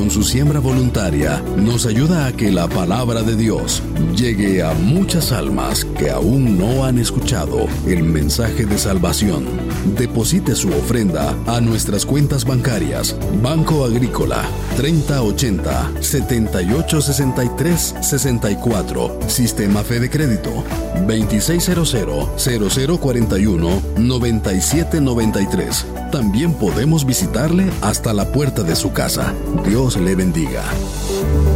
con su siembra voluntaria, nos ayuda a que la palabra de Dios llegue a muchas almas que aún no han escuchado el mensaje de salvación. Deposite su ofrenda a nuestras cuentas bancarias: Banco Agrícola 3080-7863-64, Sistema Fede Crédito 2600-0041-9793. También podemos visitarle hasta la puerta de su casa. Dios le bendiga.